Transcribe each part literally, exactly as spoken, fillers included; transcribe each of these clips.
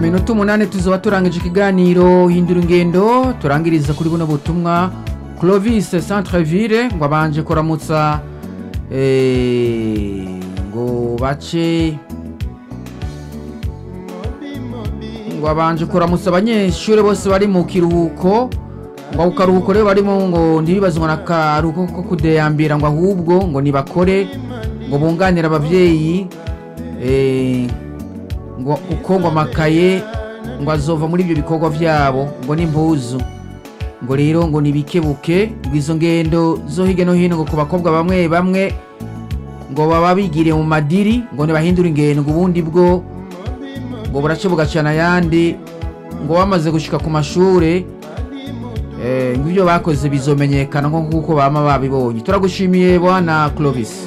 minota umunani tuzoba turangije ikiganiro hindura ingendo turangiriza kuri buno butumwa. Clovis Centreville ngo abanje kuramutsa eh ngo bace ngo abanje kuramutsa abanyeshure bose bari mu kiruhuko ngo ukaruhuko rero barimo ngo ndibibazo na karuhuko ko kudeyambira ngo ahubwo ngo nibakore ngo bunganira abavyeyi eh ngo uko ngo amakaye ngo azova muri ibyo bikorwa vyabo ngo n'impuzu ngo rero ngo nibikebuke izo ngendo zo hirya no hino ngo ku bakobwa bamwe bamwe ngo baba bigire mu madiri ngo nibahindura ingendo ngo ubundi bwo ngo buracebuga cyane yandi ngo bamaze gushika ku mashure eh ngibyo bakoze bizomenyekana nko kuko bama babibonye. Turagushimiye bwana Clovis.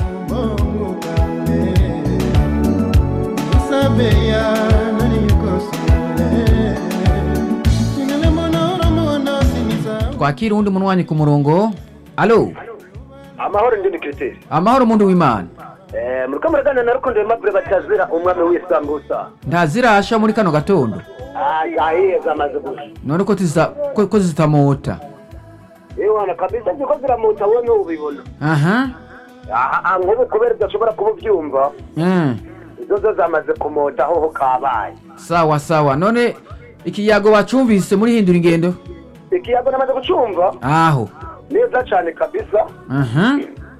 Twakira undi munwanyi ku murongo. Allo. Amahoro ndi Christine. Amahoro mundu w'Imana. Eh muri kamaragana na rukundo Aimable batazira umwami w'isambusa. Ntazira asha muri kano gatondo. Ah yahiye zamaze gusa. None ko tiza ko, ko zitamota. Ewana kabisa niko ziramota wowe ubibona. Aha. Ah ngobo kubera udashobora kubuvyumva. Mm. Izo zamaze kumota hoho kabaye. Sawa sawa. None ikiyago bacumvise muri hindura ingendo? Ikiyago namaze gucumva. Aho. Neza cyane kabisa. Aha.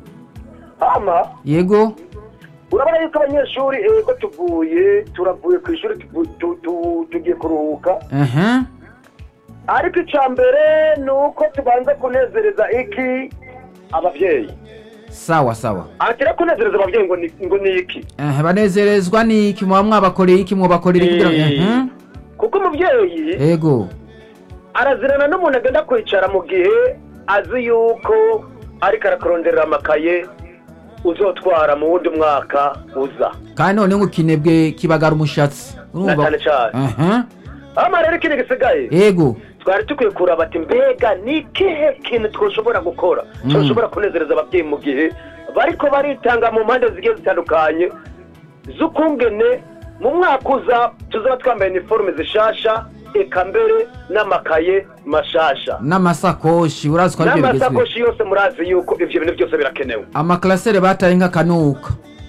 Ama Yego. urabona yuko abanyeshuri ego tuvuye turavuye ku ishuri tugiye kuruhuka. Aha. Ariko icambere nuko tubanza kunezereza iki abavyeyi. Sawa sawa. Atira kunezereza abavyeyi ngo ni ngo ni iki? Eh banezerezwa niki mwa mwabakoreye iki mwabakorera kugira ngo eh kuko umuvyeyi Yego. arazirana n'umuntu agenda kwicara mu gihe azi yuko ariko arakurondera amakaye uzotwara mu wundi mwaka uza. Kandi none ngo kinebwe kibagara umushatsi. Urumva? Aha. Ama rero kindi gisigaye. Yego. Twari tukwiye kuraba ati mbega ni kihe kintu twoshobora gukora twoshobora kunezereza abavyeyi mu gihe bariko baritanga mu mpande zigiye zitandukanye z'ukungene mu mwaka uza tuzaba twambaye uniforme zishasha eka mbere n'amakaye mashasha n'amasakoshi urazwa ibyo bigezwe n'amasakoshi yose murazi yuko ivyo bintu byose birakenewe. Amaklasere bataye nka kanuka.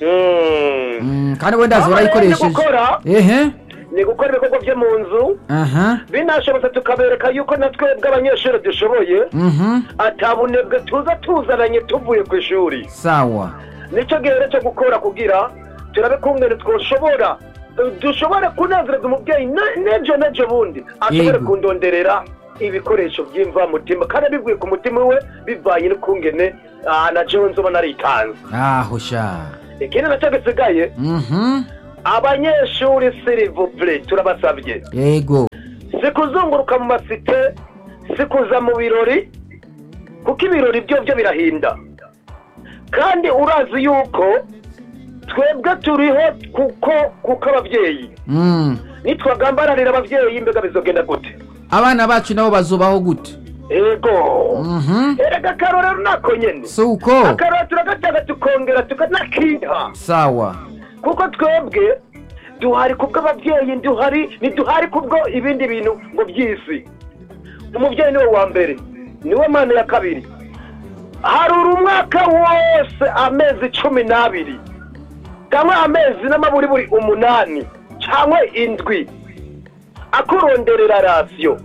Mm. Mm, kandi wenda zorayikoresheje. Ehe. Ni gukora ibikorwa byo mu nzu. Aha. Binashobotse tukabereka yuko natwe bw'abanyeshuri dushoboye. Mhm. Atabunebwe tuza tuzaranye tuvuye ku ishuri. Sawa. Nico gihe cyo gukora kugira turabe kungene twoshobora dushobora kunezereza umubyeyi nejo nejo bundi ashobora kundonderera ibikoresho by'imva mutima kandi bivuye ku mutima we bivanye n'ukungene na jewe nzoba naritanze. Aho sha. Ikindi nacyo gisigaye. Mhm. Abanyeshuri s'il vous plaît turabasabye. Yego. Sikuzunguruka mu masite sikuza mu birori kuko ibirori byo byo birahinda kandi urazi yuko twebwe turiho kuko kuko abavyeyi mm. nitwagambararira abavyeyi mbega bizogenda gute abana bacu nabo bazobaho gute? Ego. Mhm. Erega karorero nako nyene suko akarora turagataga tukongera tukanakiha. Sawa. Kuko twebwe duhari kubwo abavyeyi duhari ni duhari kubwo ibindi bintu ngo byisi. Umuvyeyi niwe wa mbere niwe mana ya kabiri. Harura umwaka wose amezi cumi n'abiri kamwe amezi n'amaburi buri umunani cyangwa indwi akuronderera rasyo.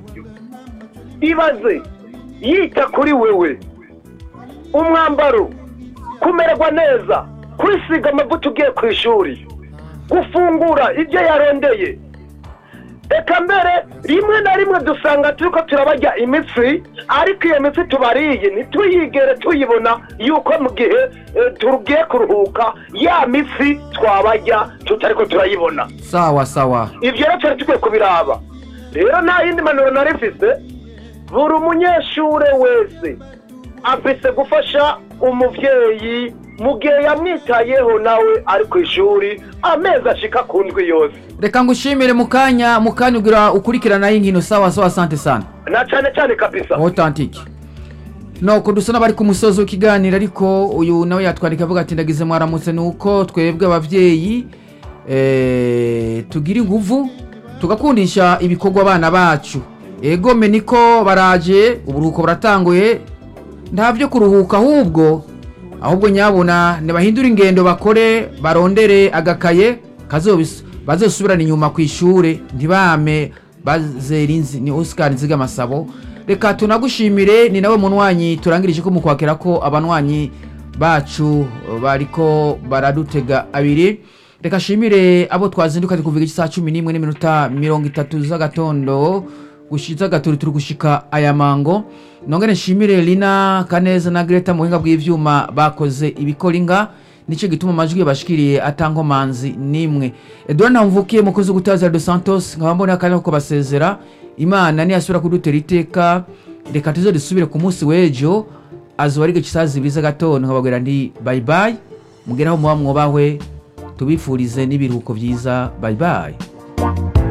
Ibaze yita kuri wewe umwambaro kumererwa neza kwisiga amavuta ugiye ku ishuri gufungura ibyo yarondeye. Eka mbere rimwe na rimwe dusanga turiko turabajya imitsi ariko iyo mitsi tubariye ntituyigere tuyibona yuko mu gihe e, turugiye kuruhuka ya mitsi twabajya tutariko turayibona. Sawa sawa. Ivyo rero twari tukwiye kubiraba. Rero nta yindi manuro narifise buri umunyeshure wese afise gufasha umuvyeyi mu gihe yamwitayeho nawe ari ku ishuri amezi ashika ku ndwi yose. Reka ngushimire mukanya mukanya ugira ukurikirana y'inkino. Sawa sawa, asante sana na cyane cyane kabisa authentique. No kudusona bari ku musozo w'ikiganiro ariko uyu nawe yatwarika avuga ati ndagize mwaramutse nuko twebwe abavyeyi eh tugira inguvu tugakundisha ibikorwa abana bacu. Ego meniko baraje uburuhuko buratanguye, nta byo kuruhuka ahubwo ahubwo nyabona nebahindura ingendo bakore barondere agakaye kazobis bazosubirana inyuma ku ishure ntibame bazerinzi. Ni Oscar Nziga Masabo. Reka tunagushimire, ni nawe munwanyi turangirije ko mukwakira ko abanwanyi bacu bariko baradutega abiri. Reka shimire abo twazindukanye kuvuga iki saa cumi n'imwe n'iminota mirongo itatu z'agatondo gushiza gaturi turi gushika aya mango. Nongere nshimire Lina Kaneza na Greta muhinga bw'ivyuma bakoze ibikoringa, nico gituma amajwi bashikiriye atango manzi nimwe. Edouard Ntamvukiye mukozi gutaza de Santos nkabambona kandi ko basezera. Imana ni asubira kudutera iteka. Reka tuzo dusubire ku munsi wejo azubarige kisazi biza gatondo nkababwira ndi bye bye, mugeraho muba mwobahwe, tubifurize n'ibiruhuko byiza. Bye bye.